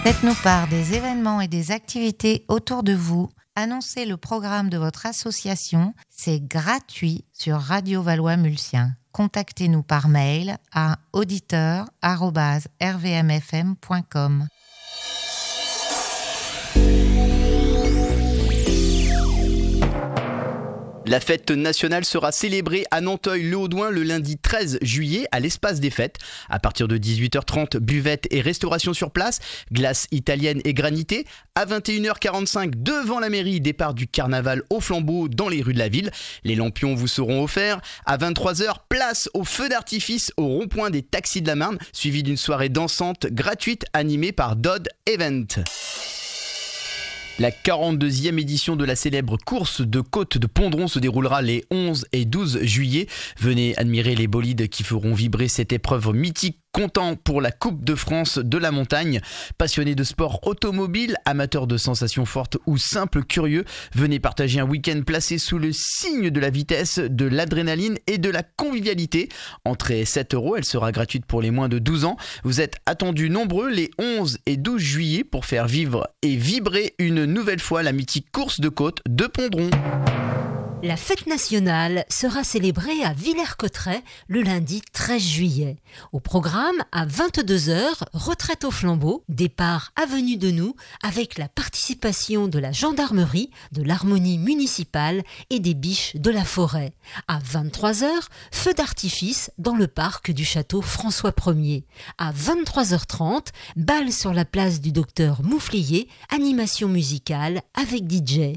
Faites-nous part des événements et des activités autour de vous. Annoncez le programme de votre association. C'est gratuit sur Radio Valois-Mulsien. Contactez-nous par mail à auditeur@rvmfm.com. La fête nationale sera célébrée à Nanteuil-le-Haudouin le lundi 13 juillet à l'espace des fêtes. À partir de 18h30, buvette et restauration sur place, glace italienne et granitée. À 21h45, devant la mairie, départ du carnaval au flambeau dans les rues de la ville. Les lampions vous seront offerts. À 23h, place au feu d'artifice au rond-point des taxis de la Marne, suivi d'une soirée dansante gratuite animée par Dodd Event. La 42e édition de la célèbre course de côte de Pondron se déroulera les 11 et 12 juillet. Venez admirer les bolides qui feront vibrer cette épreuve mythique, comptant pour la Coupe de France de la montagne. Passionnés de sport automobile, amateurs de sensations fortes ou simples curieux, venez partager un week-end placé sous le signe de la vitesse, de l'adrénaline et de la convivialité. Entrée 7 €, elle sera gratuite pour les moins de 12 ans. Vous êtes attendus nombreux les 11 et 12 juillet pour faire vivre et vibrer une nouvelle fois la mythique course de côte de Pondron. La fête nationale sera célébrée à Villers-Cotterêts le lundi 13 juillet. Au programme, à 22h, retraite au flambeau, départ avenue de Nou, avec la participation de la gendarmerie, de l'harmonie municipale et des biches de la forêt. À 23h, feu d'artifice dans le parc du château François Ier. À 23h30, bal sur la place du docteur Mouflier, animation musicale avec DJ.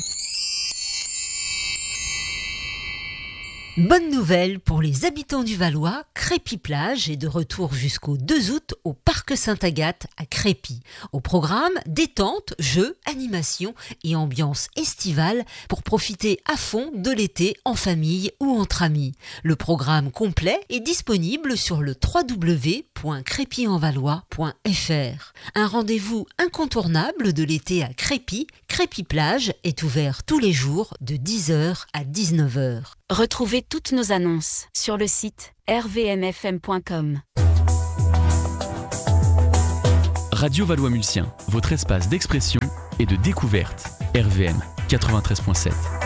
Bonne nouvelle pour les habitants du Valois, Crépy Plage est de retour jusqu'au 2 août au Parc Sainte-Agathe à Crépy. Au programme, détente, jeux, animations et ambiance estivale pour profiter à fond de l'été en famille ou entre amis. Le programme complet est disponible sur le www.crépyenvalois.fr. Un rendez-vous incontournable de l'été à Crépy, Crépy Plage est ouvert tous les jours de 10h à 19h. Retrouvez toutes nos annonces sur le site rvmfm.com. Radio Valois-Mulsien, votre espace d'expression et de découverte. RVM 93.7.